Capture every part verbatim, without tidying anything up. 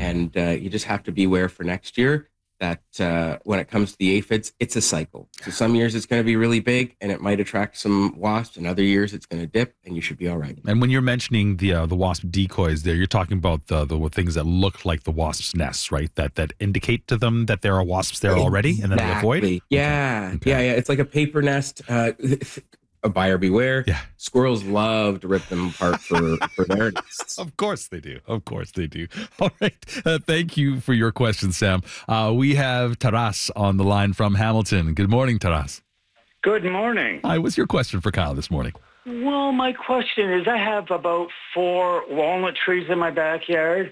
And uh, you just have to beware for next year that uh, when it comes to the aphids, it's a cycle. So some years it's going to be really big and it might attract some wasps, and other years it's going to dip and you should be all right. And when you're mentioning the uh, the wasp decoys there, you're talking about the the things that look like the wasp's nests, right? That that indicate to them that there are wasps there already, and then they avoid. Exactly. Yeah, Okay. yeah, yeah. It's like a paper nest. Uh, a buyer beware. Yeah. Squirrels love to rip them apart for for their nests. Of course they do. Of course they do. All right. Uh, thank you for your question, Sam. Uh, we have Taras on the line from Hamilton. Good morning, Taras. Good morning. Hi. What's your question for Kyle this morning? Well, my question is, I have about four walnut trees in my backyard,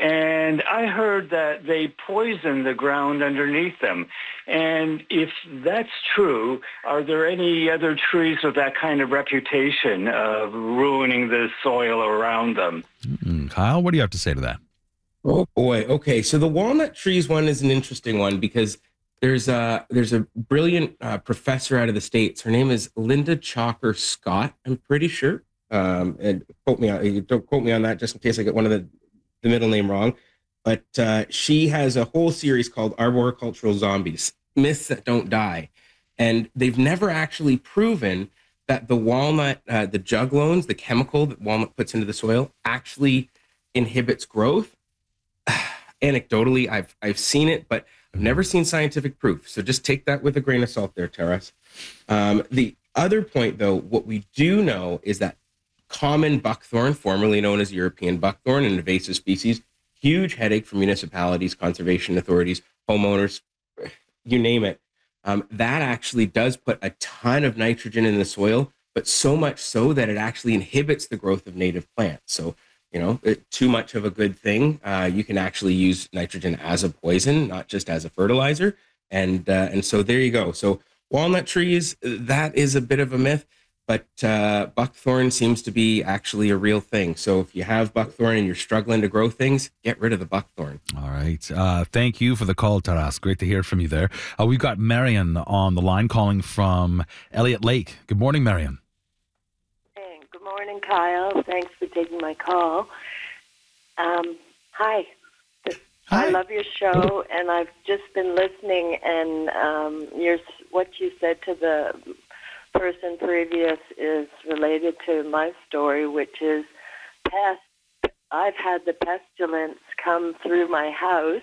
and I heard that they poison the ground underneath them. And if that's true, are there any other trees with that kind of reputation of ruining the soil around them? Mm, Kyle, what do you have to say to that? Oh boy. Okay. So the walnut trees one is an interesting one because there's a there's a brilliant uh, professor out of the States. Her name is Linda Chalker Scott, I'm pretty sure. Um, and quote me on, don't quote me on that, just in case I get one of the, the middle name wrong. But uh, she has a whole series called Arboricultural Zombies, Myths That Don't Die. And they've never actually proven that the walnut, uh, the juglones, the chemical that walnut puts into the soil, actually inhibits growth. Anecdotally, I've I've seen it, but I've never seen scientific proof. So just take that with a grain of salt there, Taras. Um, the other point, though, what we do know is that common buckthorn, formerly known as European buckthorn, an invasive species, huge headache for municipalities, conservation authorities, homeowners, you name it. Um, that actually does put a ton of nitrogen in the soil, but so much so that it actually inhibits the growth of native plants. So you know, it, too much of a good thing. Uh, you can actually use nitrogen as a poison, not just as a fertilizer. And uh, and so there you go. So walnut trees, that is a bit of a myth, but uh, buckthorn seems to be actually a real thing. So if you have buckthorn and you're struggling to grow things, get rid of the buckthorn. All right. Uh, thank you for the call, Taras. Great to hear from you there. Uh, we've got Marion on the line calling from Elliott Lake. Good morning, Marion. Good morning, Kyle. Thanks for taking my call. Um, hi. Hi. I love your show, and I've just been listening, and um, your, what you said to the person previous is related to my story, which is pest. I've had the pestilence come through my house.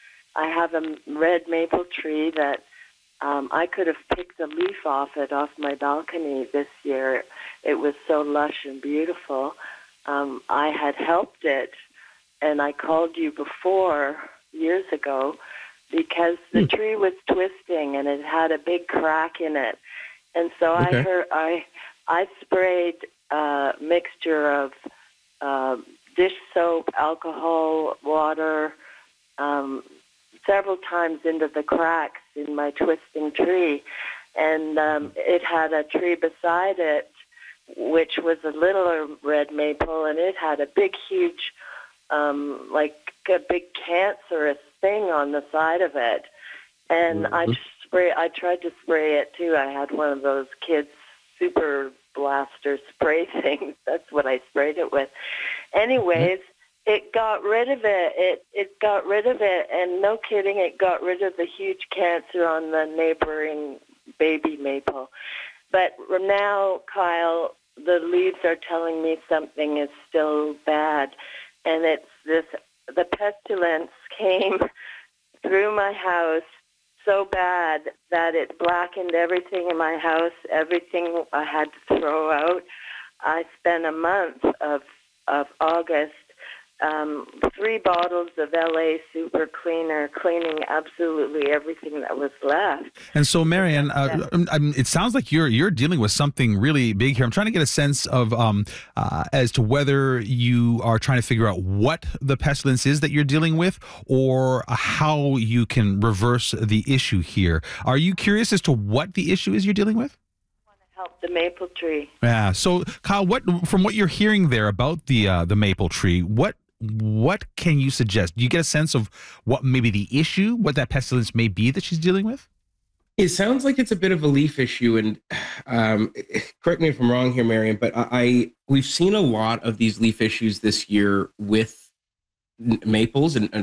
I have a red maple tree that Um, I could have picked a leaf off it off my balcony this year. It was so lush and beautiful. Um, I had helped it, and I called you before, years ago, because the Hmm. tree was twisting and it had a big crack in it. And so I Okay. heard I I sprayed a mixture of uh, dish soap, alcohol, water, um, several times into the cracks in my twisting tree. And um, it had a tree beside it, which was a littler red maple, and it had a big, huge, um, like a big cancerous thing on the side of it. And I spray. I tried to spray it, too. I had one of those kids' super blaster spray things. That's what I sprayed it with. Anyways, it got rid of it. It it got rid of it, and no kidding, it got rid of the huge cancer on the neighboring baby maple. But now, Kyle, the leaves are telling me something is still bad, and it's this, the pestilence came through my house so bad that it blackened everything in my house, everything I had to throw out. I spent a month of of August Um, three bottles of L A Super Cleaner, cleaning absolutely everything that was left. And so, Marianne, uh, I mean, it sounds like you're you're dealing with something really big here. I'm trying to get a sense of um, uh, as to whether you are trying to figure out what the pestilence is that you're dealing with, or how you can reverse the issue here. Are you curious as to what the issue is you're dealing with? Help the maple tree. Yeah. So, Kyle, what from what you're hearing there about the uh, the maple tree, what what can you suggest? Do you get a sense of what maybe the issue, what that pestilence may be that she's dealing with? It sounds like it's a bit of a leaf issue, and um, correct me if I'm wrong here, Marion, but I, I we've seen a lot of these leaf issues this year with maples, and, and